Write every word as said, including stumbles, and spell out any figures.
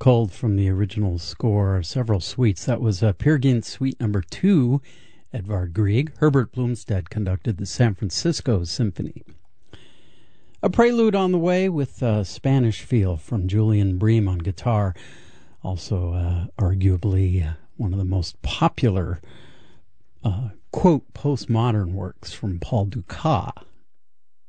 culled from the original score, several suites. That was uh, Peer Gynt Suite Number Two, Edvard Grieg. Herbert Blomstedt conducted the San Francisco Symphony. A prelude on the way with uh, Spanish Feel from Julian Bream on guitar. Also, uh, arguably uh, one of the most popular, uh, quote, postmodern works from Paul Dukas